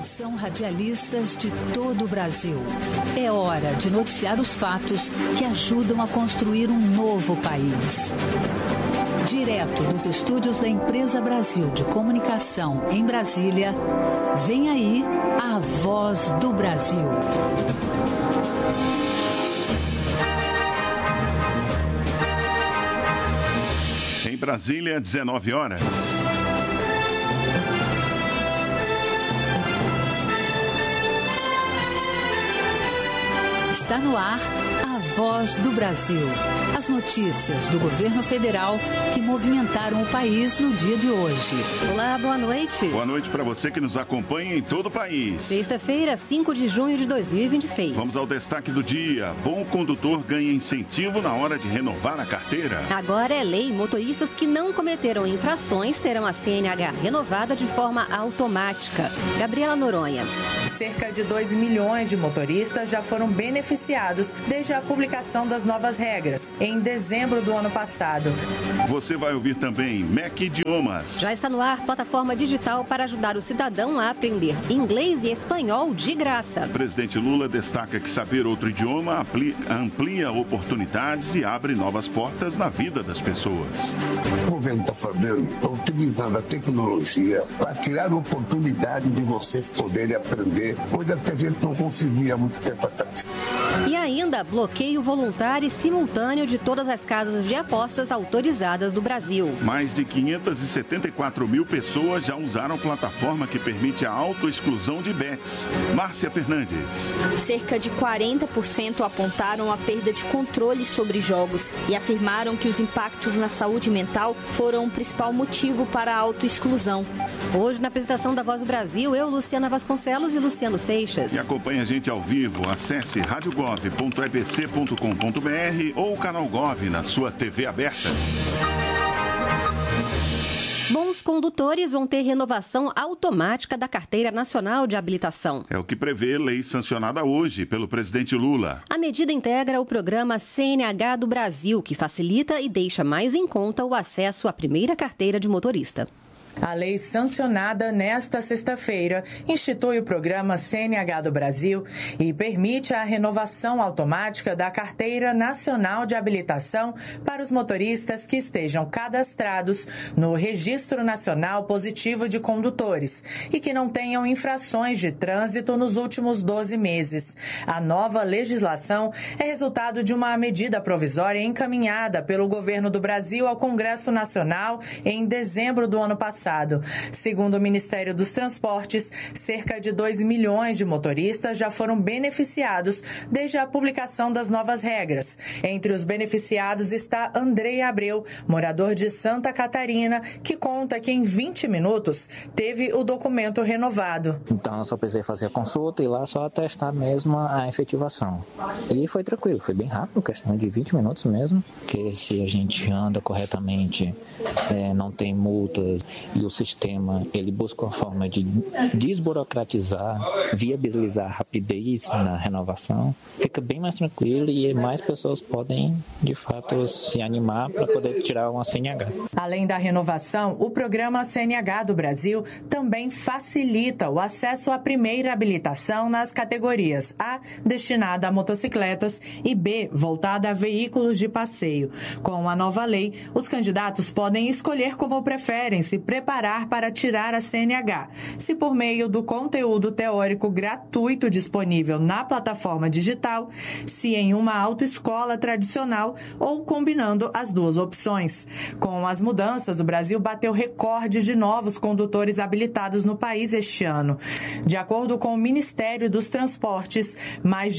Atenção, radialistas de todo o Brasil. É hora de noticiar os fatos que ajudam a construir um novo país. Direto dos estúdios da Empresa Brasil de Comunicação em Brasília, vem aí a Voz do Brasil. Em Brasília, 19 horas. Está no ar a Voz do Brasil. As notícias do governo federal que movimentaram o país no dia de hoje. Olá, boa noite. Boa noite para você que nos acompanha em todo o país. Sexta-feira, 5 de junho de 2026. Vamos ao destaque do dia. Bom condutor ganha incentivo na hora de renovar a carteira. Agora é lei. Motoristas que não cometeram infrações terão a CNH renovada de forma automática. Gabriela Noronha. Cerca de 2 milhões de motoristas já foram beneficiados desde a publicação das novas regras, em dezembro do ano passado. Você vai ouvir também MEC Idiomas. Já está no ar plataforma digital para ajudar o cidadão a aprender inglês e espanhol de graça. O presidente Lula destaca que saber outro idioma amplia oportunidades e abre novas portas na vida das pessoas. O governo está fazendo, utilizando a tecnologia para criar oportunidade de vocês poderem aprender, coisa que a gente não conseguia há muito tempo atrás. E ainda bloqueio voluntário e simultâneo de todas as casas de apostas autorizadas do Brasil. Mais de 574 mil pessoas já usaram plataforma que permite a autoexclusão de bets. Márcia Fernandes. Cerca de 40% apontaram a perda de controle sobre jogos e afirmaram que os impactos na saúde mental foram o principal motivo para a autoexclusão. Hoje, na apresentação da Voz do Brasil, eu, Luciana Vasconcelos e Luciano Seixas. E acompanhe a gente ao vivo. Acesse radiogov.ebc.com.br ou o canal Gov na sua TV aberta. Bons condutores vão ter renovação automática da Carteira Nacional de Habilitação. É o que prevê lei sancionada hoje pelo presidente Lula. A medida integra o programa CNH do Brasil, que facilita e deixa mais em conta o acesso à primeira carteira de motorista. A lei sancionada nesta sexta-feira institui o programa CNH do Brasil e permite a renovação automática da Carteira Nacional de Habilitação para os motoristas que estejam cadastrados no Registro Nacional Positivo de Condutores e que não tenham infrações de trânsito nos últimos 12 meses. A nova legislação é resultado de uma medida provisória encaminhada pelo governo do Brasil ao Congresso Nacional em dezembro do ano passado. Segundo o Ministério dos Transportes, cerca de 2 milhões de motoristas já foram beneficiados desde a publicação das novas regras. Entre os beneficiados está Andrei Abreu, morador de Santa Catarina, que conta que em 20 minutos teve o documento renovado. Então eu só precisei fazer a consulta e lá só atestar mesmo a efetivação. E foi tranquilo, foi bem rápido, questão de 20 minutos mesmo, que se a gente anda corretamente, não tem multas. E o sistema, ele busca uma forma de desburocratizar, viabilizar a rapidez na renovação. Fica bem mais tranquilo e mais pessoas podem, de fato, se animar para poder tirar uma CNH. Além da renovação, o programa CNH do Brasil também facilita o acesso à primeira habilitação nas categorias A, destinada a motocicletas, e B, voltada a veículos de passeio. Com a nova lei, os candidatos podem escolher como preferem se preparar para tirar a CNH, se por meio do conteúdo teórico gratuito disponível na plataforma digital, se em uma autoescola tradicional ou combinando as duas opções. Com as mudanças, o Brasil bateu recorde de novos condutores habilitados no país este ano. De acordo com o Ministério dos Transportes, mais de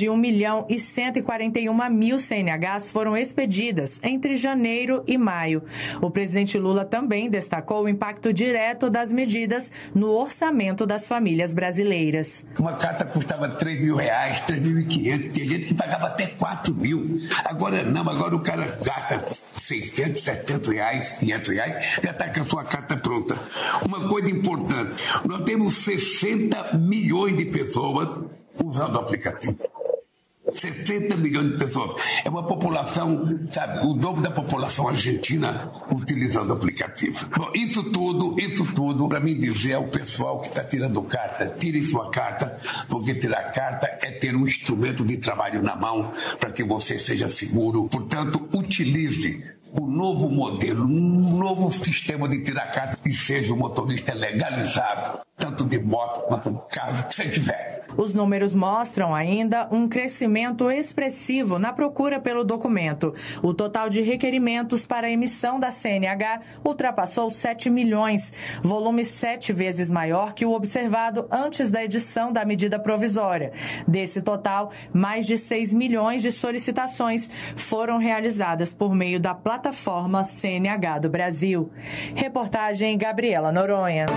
1.141.000 CNHs foram expedidas entre janeiro e maio. O presidente Lula também destacou o impacto direto das medidas no orçamento das famílias brasileiras. Uma carta custava R$3 mil, R$3.500, tem gente que pagava até R$4.000. Agora não, agora o cara gasta R$600, R$700, R$500, já está com a sua carta pronta. Uma coisa importante, nós temos 60 milhões de pessoas usando o aplicativo. 60 milhões de pessoas. É uma população, sabe, o dobro da população argentina utilizando o aplicativo. Bom, isso tudo, para mim dizer ao pessoal que está tirando carta, tire sua carta, porque tirar carta é ter um instrumento de trabalho na mão para que você seja seguro. Portanto, utilize o novo modelo, um novo sistema de tirar carta e seja o motorista legalizado, tanto de moto quanto de carro, que você tiver. Os números mostram ainda um crescimento expressivo na procura pelo documento. O total de requerimentos para a emissão da CNH ultrapassou 7 milhões, volume 7 vezes maior que o observado antes da edição da medida provisória. Desse total, mais de 6 milhões de solicitações foram realizadas por meio da plataforma CNH do Brasil. Reportagem Gabriela Noronha.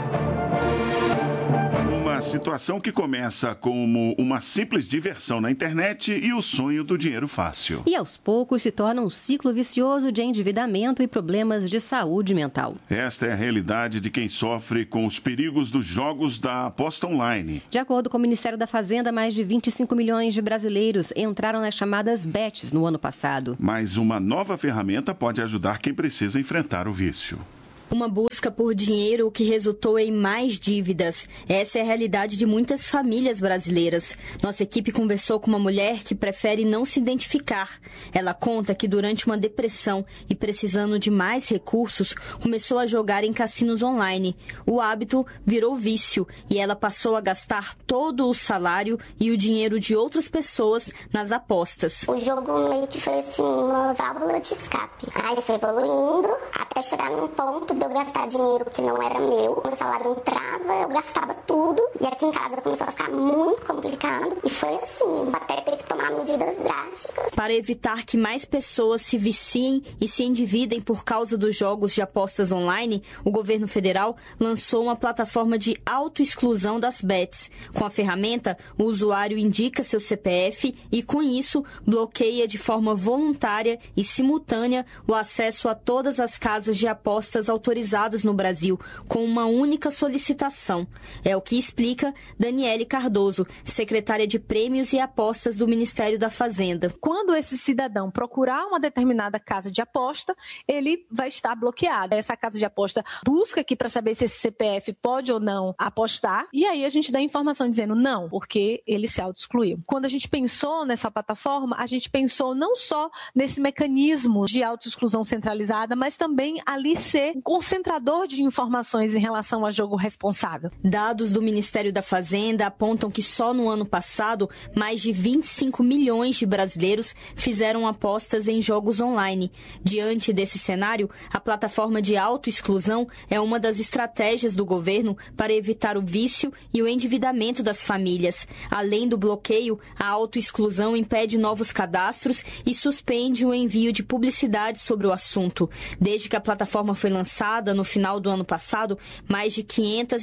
Uma situação que começa como uma simples diversão na internet e o sonho do dinheiro fácil. E aos poucos se torna um ciclo vicioso de endividamento e problemas de saúde mental. Esta é a realidade de quem sofre com os perigos dos jogos da aposta online. De acordo com o Ministério da Fazenda, mais de 25 milhões de brasileiros entraram nas chamadas bets no ano passado. Mas uma nova ferramenta pode ajudar quem precisa enfrentar o vício. Uma busca por dinheiro que resultou em mais dívidas. Essa é a realidade de muitas famílias brasileiras. Nossa equipe conversou com uma mulher que prefere não se identificar. Ela conta que durante uma depressão e precisando de mais recursos, começou a jogar em cassinos online. O hábito virou vício e ela passou a gastar todo o salário e o dinheiro de outras pessoas nas apostas. O jogo meio que foi assim, uma válvula de escape. Aí foi evoluindo até chegar num ponto de eu gastar dinheiro que não era meu. Meu salário entrava, eu gastava tudo. E aqui em casa começou a ficar muito complicado. E foi assim, até ter que tomar medidas drásticas. Para evitar que mais pessoas se viciem e se endividem por causa dos jogos de apostas online, o governo federal lançou uma plataforma de autoexclusão das bets. Com a ferramenta, o usuário indica seu CPF e, com isso, bloqueia de forma voluntária e simultânea o acesso a todas as casas de apostas autorizadas no Brasil, com uma única solicitação. É o que explica Daniele Cardoso, secretária de Prêmios e Apostas do Ministério da Fazenda. Quando esse cidadão procurar uma determinada casa de aposta, ele vai estar bloqueado. Essa casa de aposta busca aqui para saber se esse CPF pode ou não apostar, e aí a gente dá informação dizendo não, porque ele se auto-excluiu. Quando a gente pensou nessa plataforma, a gente pensou não só nesse mecanismo de auto-exclusão centralizada, mas também ali ser um concentrador de informações em relação a jogo responsável. Dados do Ministério da Fazenda apontam que só no ano passado, mais de 25 milhões de brasileiros fizeram apostas em jogos online. Diante desse cenário, a plataforma de autoexclusão é uma das estratégias do governo para evitar o vício e o endividamento das famílias. Além do bloqueio, a autoexclusão impede novos cadastros e suspende o envio de publicidade sobre o assunto. Desde que a plataforma foi lançada no final do ano passado, mais de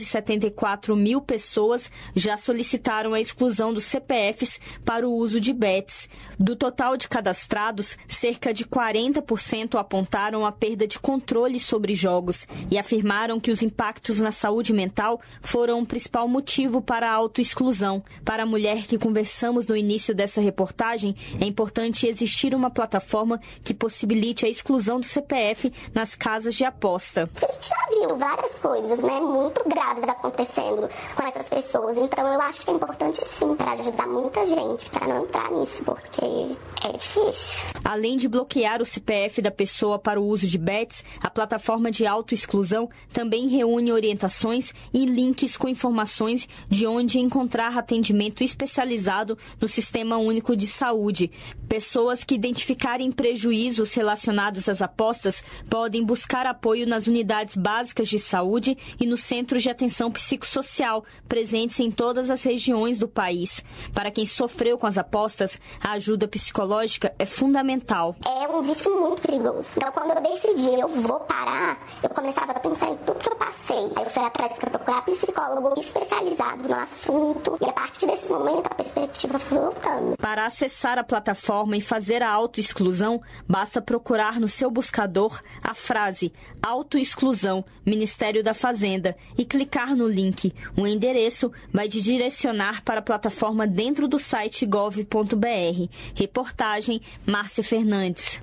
574 mil pessoas já solicitaram a exclusão dos CPFs para o uso de bets. Do total de cadastrados, cerca de 40% apontaram a perda de controle sobre jogos e afirmaram que os impactos na saúde mental foram o principal motivo para a autoexclusão. Para a mulher que conversamos no início dessa reportagem, é importante existir uma plataforma que possibilite a exclusão do CPF nas casas de aposta. A gente já viu várias coisas, né, muito graves acontecendo com essas pessoas. Então eu acho que é importante sim, para ajudar muita gente, para não entrar nisso, porque é difícil. Além de bloquear o CPF da pessoa para o uso de bets, a plataforma de autoexclusão também reúne orientações e links com informações de onde encontrar atendimento especializado no Sistema Único de Saúde. Pessoas que identificarem prejuízos relacionados às apostas podem buscar apoio nas unidades básicas de saúde e nos centros de atenção psicossocial, presentes em todas as regiões do país. Para quem sofreu com as apostas, a ajuda psicológica é fundamental. É um vício muito perigoso. Então, quando eu decidi, eu vou parar, eu começava a pensar em tudo que eu passei. Aí eu fui atrás para procurar psicólogo especializado no assunto. E a partir desse momento, a perspectiva foi voltando. Para acessar a plataforma e fazer a autoexclusão, basta procurar no seu buscador a frase autoexclusão, Ministério da Fazenda, e clicar no link. O endereço vai te direcionar para a plataforma dentro do site gov.br. Reportagem Márcia Fernandes.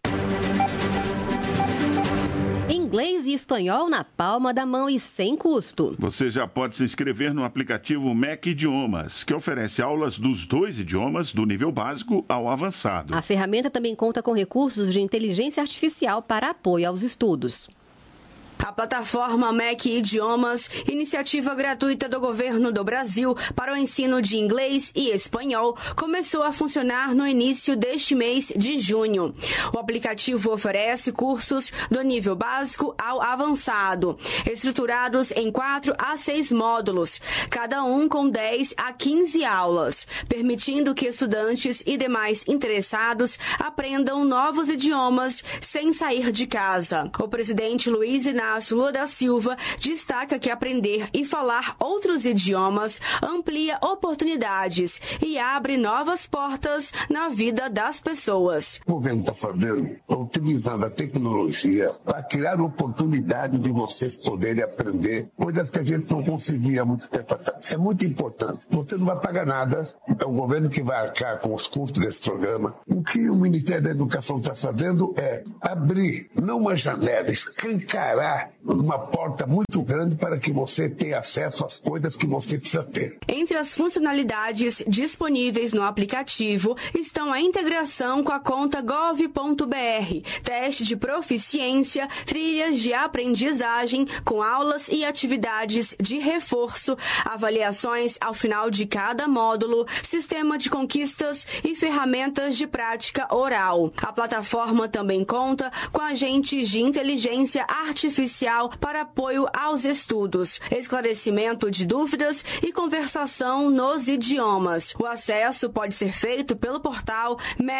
Inglês e espanhol na palma da mão e sem custo. Você já pode se inscrever no aplicativo MEC Idiomas, que oferece aulas dos 2 idiomas, do nível básico ao avançado. A ferramenta também conta com recursos de inteligência artificial para apoio aos estudos. A plataforma MEC Idiomas, iniciativa gratuita do governo do Brasil para o ensino de inglês e espanhol, começou a funcionar no início deste mês de junho. O aplicativo oferece cursos do nível básico ao avançado, estruturados em 4 a 6 módulos, cada um com 10 a 15 aulas, permitindo que estudantes e demais interessados aprendam novos idiomas sem sair de casa. O presidente Luiz Inácio Lula da Silva destaca que aprender e falar outros idiomas amplia oportunidades e abre novas portas na vida das pessoas. O governo está fazendo, utilizando a tecnologia para criar oportunidade de vocês poderem aprender coisas que a gente não conseguia há muito tempo atrás. É muito importante. Você não vai pagar nada, é o governo que vai arcar com os custos desse programa. O que o Ministério da Educação está fazendo é abrir, não uma janela, escancarar uma porta muito grande para que você tenha acesso às coisas que você precisa ter. Entre as funcionalidades disponíveis no aplicativo estão a integração com a conta gov.br, teste de proficiência, trilhas de aprendizagem com aulas e atividades de reforço, avaliações ao final de cada módulo, sistema de conquistas e ferramentas de prática oral. A plataforma também conta com agentes de inteligência artificial para apoio aos estudos, esclarecimento de dúvidas e conversação nos idiomas. O acesso pode ser feito pelo portal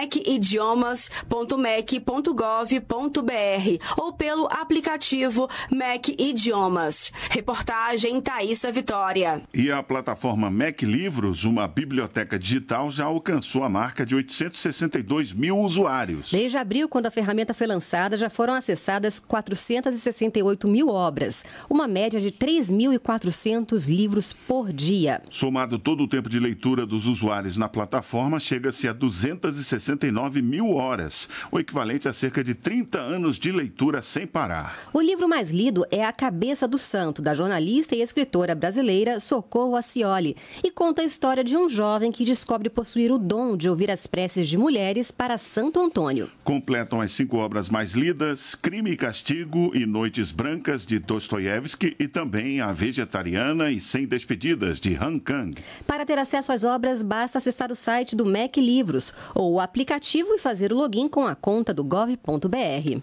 mecidiomas.mec.gov.br ou pelo aplicativo MEC Idiomas. Reportagem Thaísa Vitória. E a plataforma MEC Livros, uma biblioteca digital, já alcançou a marca de 862 mil usuários. Desde abril, quando a ferramenta foi lançada, já foram acessadas 468 mil obras, uma média de 3.400 livros por dia. Somado todo o tempo de leitura dos usuários na plataforma, chega-se a 269 mil horas, o equivalente a cerca de 30 anos de leitura sem parar. O livro mais lido é A Cabeça do Santo, da jornalista e escritora brasileira Socorro Acioli, e conta a história de um jovem que descobre possuir o dom de ouvir as preces de mulheres para Santo Antônio. Completam as 5 obras mais lidas, Crime e Castigo e Noites Brancas, de Dostoiévski, e também A Vegetariana e Sem Despedidas, de Han Kang. Para ter acesso às obras, basta acessar o site do MEC Livros ou o aplicativo e fazer o login com a conta do gov.br.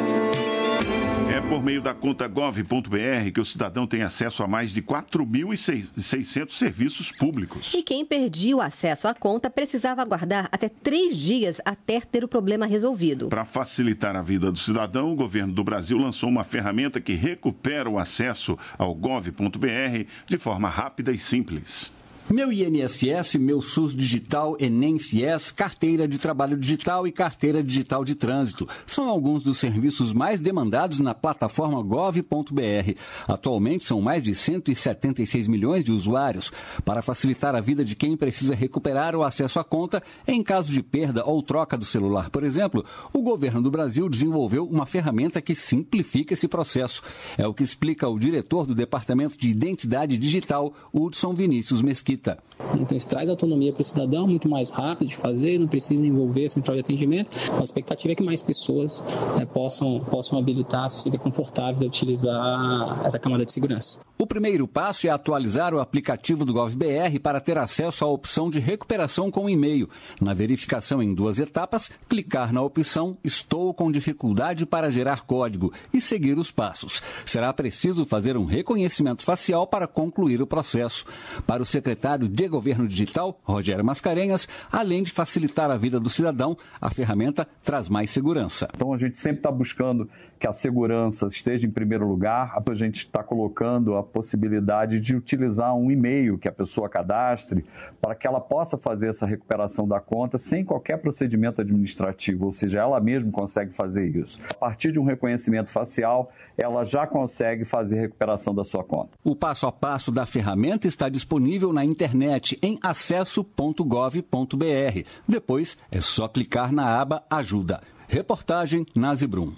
É por meio da conta gov.br que o cidadão tem acesso a mais de 4.600 serviços públicos. E quem perdia o acesso à conta precisava aguardar até 3 dias até ter o problema resolvido. Para facilitar a vida do cidadão, o governo do Brasil lançou uma ferramenta que recupera o acesso ao gov.br de forma rápida e simples. Meu INSS, Meu SUS Digital, Enem Fies, Carteira de Trabalho Digital e Carteira Digital de Trânsito são alguns dos serviços mais demandados na plataforma gov.br. Atualmente são mais de 176 milhões de usuários. Para facilitar a vida de quem precisa recuperar o acesso à conta em caso de perda ou troca do celular, por exemplo, o governo do Brasil desenvolveu uma ferramenta que simplifica esse processo. É o que explica o diretor do Departamento de Identidade Digital, Hudson Vinícius Mesquita. Então isso traz autonomia para o cidadão, muito mais rápido de fazer, não precisa envolver a central de atendimento. A expectativa é que mais pessoas possam habilitar, se sintam confortáveis a utilizar essa camada de segurança. O primeiro passo é atualizar o aplicativo do GovBR para ter acesso à opção de recuperação com e-mail. Na verificação em 2 etapas, clicar na opção Estou com dificuldade para gerar código e seguir os passos. Será preciso fazer um reconhecimento facial para concluir o processo. Para o secretário secretário de Governo Digital, Rogério Mascarenhas, além de facilitar a vida do cidadão, a ferramenta traz mais segurança. Então a gente sempre está buscando que a segurança esteja em primeiro lugar. A gente está colocando a possibilidade de utilizar um e-mail que a pessoa cadastre para que ela possa fazer essa recuperação da conta sem qualquer procedimento administrativo, ou seja, ela mesma consegue fazer isso. A partir de um reconhecimento facial, ela já consegue fazer a recuperação da sua conta. O passo a passo da ferramenta está disponível na internet em acesso.gov.br. Depois é só clicar na aba Ajuda. Reportagem Nazi Brum.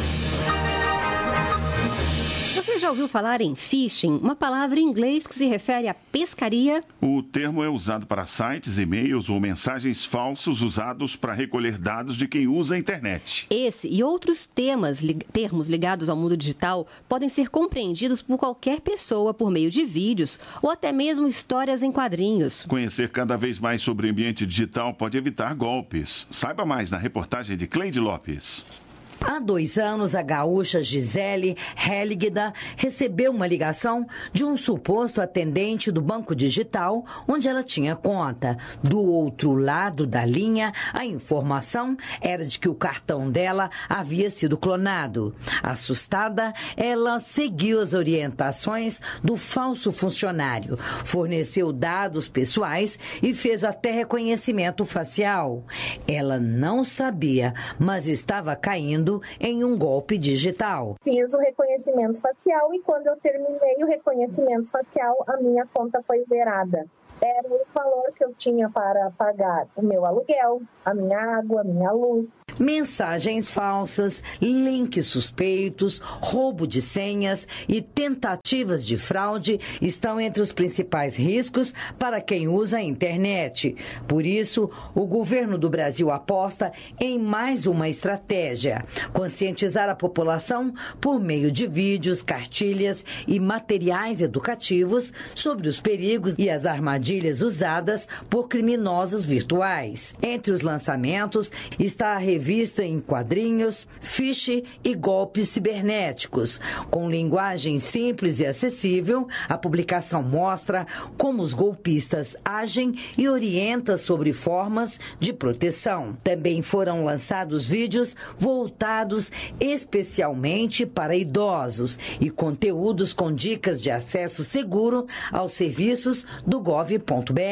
Você já ouviu falar em phishing, uma palavra em inglês que se refere à pescaria? O termo é usado para sites, e-mails ou mensagens falsos usados para recolher dados de quem usa a internet. Esse e outros termos ligados ao mundo digital podem ser compreendidos por qualquer pessoa por meio de vídeos ou até mesmo histórias em quadrinhos. Conhecer cada vez mais sobre o ambiente digital pode evitar golpes. Saiba mais na reportagem de Cleide Lopes. Há 2 anos, a gaúcha Gisele Helligda recebeu uma ligação de um suposto atendente do banco digital onde ela tinha conta. Do outro lado da linha, a informação era de que o cartão dela havia sido clonado. Assustada, ela seguiu as orientações do falso funcionário, forneceu dados pessoais e fez até reconhecimento facial. Ela não sabia, mas estava caindo em um golpe digital. Fiz o reconhecimento facial e quando eu terminei o reconhecimento facial, a minha conta foi zerada. Era o valor que eu tinha para pagar o meu aluguel, a minha água, a minha luz. Mensagens falsas, links suspeitos, roubo de senhas e tentativas de fraude estão entre os principais riscos para quem usa a internet. Por isso, o governo do Brasil aposta em mais uma estratégia: conscientizar a população por meio de vídeos, cartilhas e materiais educativos sobre os perigos e as armadilhas usadas por criminosos virtuais. Entre os lançamentos está a revista em quadrinhos, Phish e Golpes Cibernéticos. Com linguagem simples e acessível, a publicação mostra como os golpistas agem e orienta sobre formas de proteção. Também foram lançados vídeos voltados especialmente para idosos e conteúdos com dicas de acesso seguro aos serviços do Gov.br,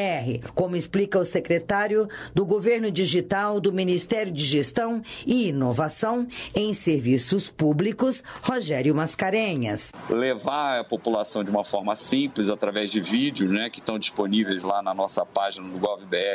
como explica o secretário do Governo Digital do Ministério de Gestão e Inovação em Serviços Públicos, Rogério Mascarenhas. Levar a população de uma forma simples, através de vídeos, que estão disponíveis lá na nossa página no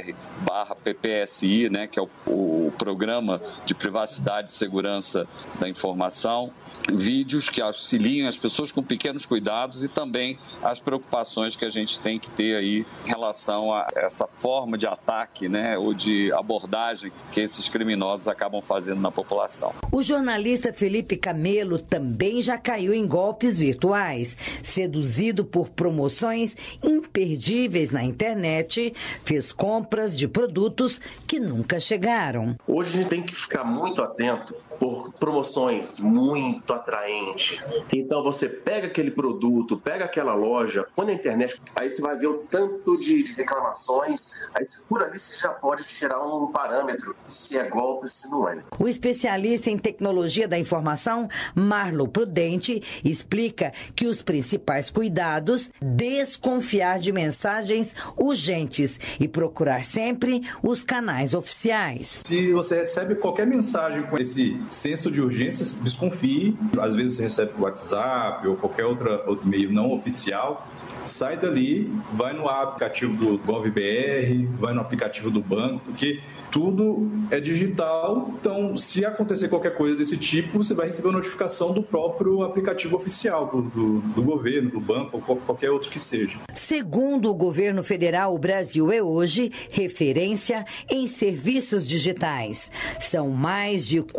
gov.br/PPSI, que é o Programa de Privacidade e Segurança da Informação. Vídeos que auxiliam as pessoas com pequenos cuidados e também as preocupações que a gente tem que ter aí em relação a essa forma de ataque, ou de abordagem que esses criminosos acabam fazendo na população. O jornalista Felipe Camelo também já caiu em golpes virtuais. Seduzido por promoções imperdíveis na internet, fez compras de produtos que nunca chegaram. Hoje a gente tem que ficar muito atento por promoções muito atraentes. Então você pega aquele produto, pega aquela loja, põe na internet, aí você vai ver o tanto de reclamações, aí por ali você já pode tirar um parâmetro se é golpe ou se não é. O especialista em tecnologia da informação, Marlo Prudente, explica que os principais cuidados, desconfiar de mensagens urgentes e procurar sempre os canais oficiais. Se você recebe qualquer mensagem com esse senso de urgência, desconfie. Às vezes você recebe o WhatsApp ou qualquer outro meio não oficial. Sai dali, vai no aplicativo do GovBR, vai no aplicativo do banco, porque tudo é digital. Então, se acontecer qualquer coisa desse tipo, você vai receber uma notificação do próprio aplicativo oficial do governo, do banco, ou qualquer outro que seja. Segundo o governo federal, o Brasil é hoje referência em serviços digitais. São mais de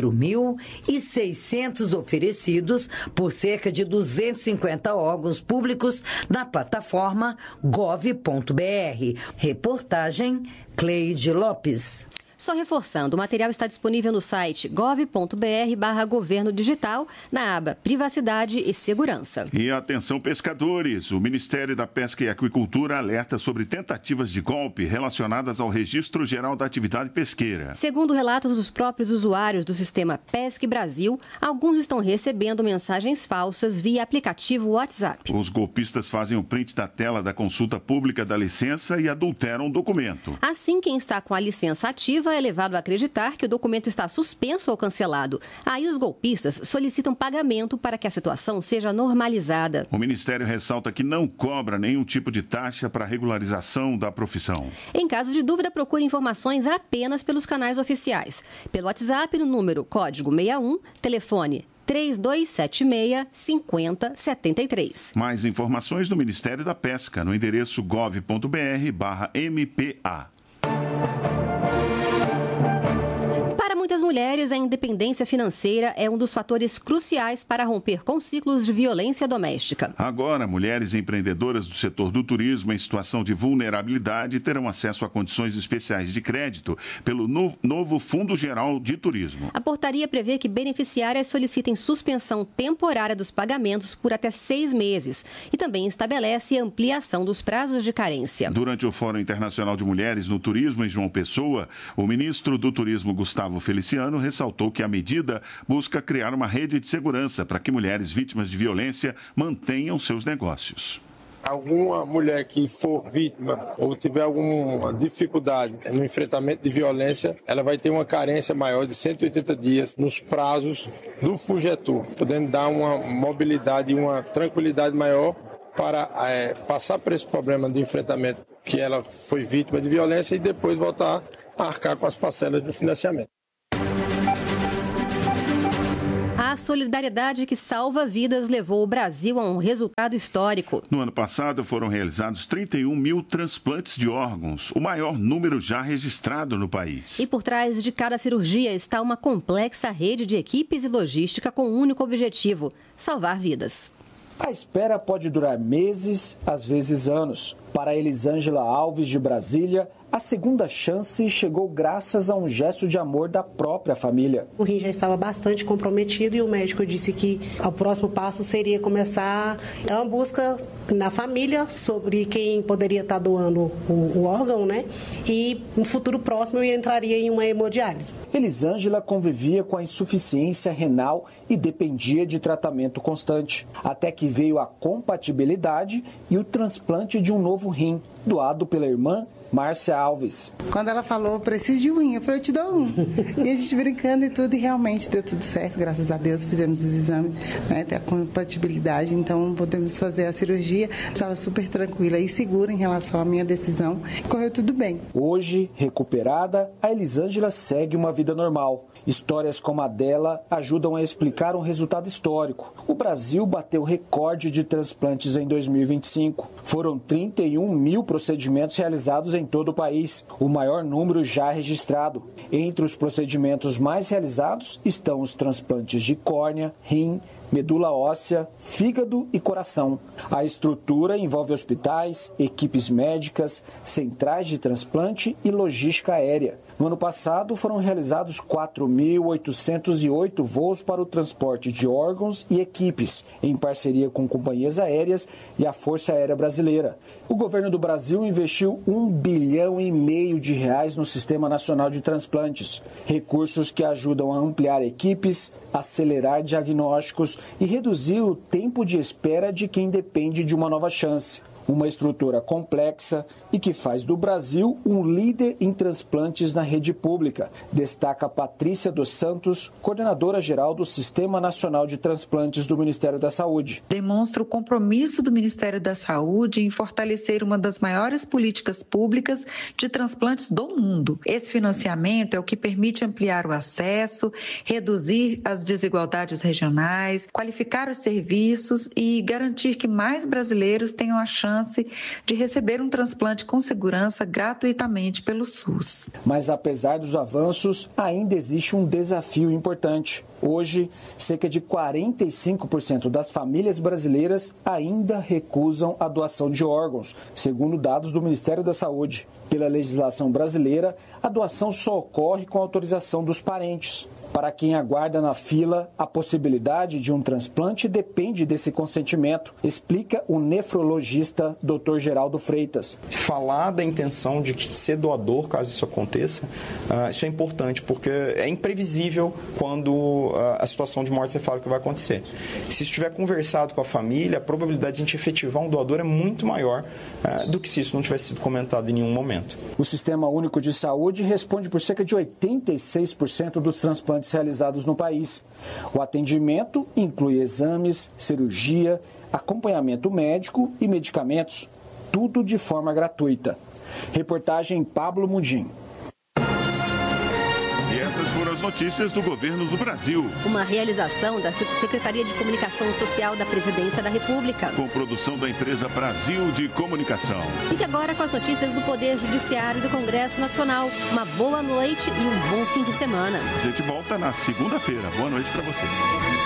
4.600 oferecidos por cerca de 250 órgãos públicos na plataforma gov.br. Reportagem Cleide Lopes. Só reforçando, o material está disponível no site gov.br/governo digital, na aba Privacidade e Segurança. E atenção, pescadores! O Ministério da Pesca e Aquicultura alerta sobre tentativas de golpe relacionadas ao Registro Geral da Atividade Pesqueira. Segundo relatos dos próprios usuários do sistema Pesque Brasil, alguns estão recebendo mensagens falsas via aplicativo WhatsApp. Os golpistas fazem o print da tela da consulta pública da licença e adulteram o documento. Assim, quem está com a licença ativa é levado a acreditar que o documento está suspenso ou cancelado. Aí os golpistas solicitam pagamento para que a situação seja normalizada. O Ministério ressalta que não cobra nenhum tipo de taxa para a regularização da profissão. Em caso de dúvida, procure informações apenas pelos canais oficiais. Pelo WhatsApp no número código 61, telefone 3276-5073. Mais informações do Ministério da Pesca no endereço gov.br/MPA. Para muitas mulheres, a independência financeira é um dos fatores cruciais para romper com ciclos de violência doméstica. Agora, mulheres empreendedoras do setor do turismo em situação de vulnerabilidade terão acesso a condições especiais de crédito pelo novo Fundo Geral de Turismo. A portaria prevê que beneficiárias solicitem suspensão temporária dos pagamentos por até 6 meses e também estabelece ampliação dos prazos de carência. Durante o Fórum Internacional de Mulheres no Turismo em João Pessoa, o ministro do Turismo, Gustavo Feliciano, ressaltou que a medida busca criar uma rede de segurança para que mulheres vítimas de violência mantenham seus negócios. Alguma mulher que for vítima ou tiver alguma dificuldade no enfrentamento de violência, ela vai ter uma carência maior de 180 dias nos prazos do FUGETUR, podendo dar uma mobilidade e uma tranquilidade maior para passar por esse problema de enfrentamento que ela foi vítima de violência e depois voltar a arcar com as parcelas do financiamento. A solidariedade que salva vidas levou o Brasil a um resultado histórico. No ano passado foram realizados 31 mil transplantes de órgãos, o maior número já registrado no país. E por trás de cada cirurgia está uma complexa rede de equipes e logística com um único objetivo: salvar vidas. A espera pode durar meses, às vezes anos. Para Elisângela Alves, de Brasília, a segunda chance chegou graças a um gesto de amor da própria família. O rim já estava bastante comprometido e o médico disse que o próximo passo seria começar uma busca na família sobre quem poderia estar doando o órgão, né? E no futuro próximo eu entraria em uma hemodiálise. Elisângela convivia com a insuficiência renal e dependia de tratamento constante, até que veio a compatibilidade e o transplante de um novo rim, doado pela irmã Márcia Alves. Quando ela falou, preciso de um rim, eu falei, eu te dou um. E a gente brincando e tudo, e realmente deu tudo certo, graças a Deus, fizemos os exames, né, tem a compatibilidade, então podemos fazer a cirurgia. Estava super tranquila e segura em relação à minha decisão, correu tudo bem. Hoje, recuperada, a Elisângela segue uma vida normal. Histórias como a dela ajudam a explicar um resultado histórico. O Brasil bateu recorde de transplantes em 2025. Foram 31 mil procedimentos realizados em todo o país, o maior número já registrado. Entre os procedimentos mais realizados estão os transplantes de córnea, rim, medula óssea, fígado e coração. A estrutura envolve hospitais, equipes médicas, centrais de transplante e logística aérea. No ano passado, foram realizados 4.808 voos para o transporte de órgãos e equipes, em parceria com companhias aéreas e a Força Aérea Brasileira. O governo do Brasil investiu R$1,5 bilhão no Sistema Nacional de Transplantes, recursos que ajudam a ampliar equipes, acelerar diagnósticos e reduzir o tempo de espera de quem depende de uma nova chance. Uma estrutura complexa e que faz do Brasil um líder em transplantes na rede pública, destaca Patrícia dos Santos, coordenadora-geral do Sistema Nacional de Transplantes do Ministério da Saúde. Demonstra o compromisso do Ministério da Saúde em fortalecer uma das maiores políticas públicas de transplantes do mundo. Esse financiamento é o que permite ampliar o acesso, reduzir as desigualdades regionais, qualificar os serviços e garantir que mais brasileiros tenham a chance chance de receber um transplante com segurança gratuitamente pelo SUS. Mas apesar dos avanços, ainda existe um desafio importante. Hoje, cerca de 45% das famílias brasileiras ainda recusam a doação de órgãos, segundo dados do Ministério da Saúde. Pela legislação brasileira, a doação só ocorre com autorização dos parentes. Para quem aguarda na fila, a possibilidade de um transplante depende desse consentimento, explica o nefrologista Dr. Geraldo Freitas. Falar da intenção de ser doador, caso isso aconteça, isso é importante, porque é imprevisível quando a situação de morte encefálica vai acontecer. Se estiver conversado com a família, a probabilidade de a gente efetivar um doador é muito maior do que se isso não tivesse sido comentado em nenhum momento. O Sistema Único de Saúde responde por cerca de 86% dos transplantes realizados no país. O atendimento inclui exames, cirurgia, acompanhamento médico e medicamentos, tudo de forma gratuita. Reportagem Pablo Mundim. E essas foram as notícias do governo do Brasil. Uma realização da Secretaria de Comunicação Social da Presidência da República. Com produção da empresa Brasil de Comunicação. Fique agora com as notícias do Poder Judiciário e do Congresso Nacional. Uma boa noite e um bom fim de semana. A gente volta na segunda-feira. Boa noite para você.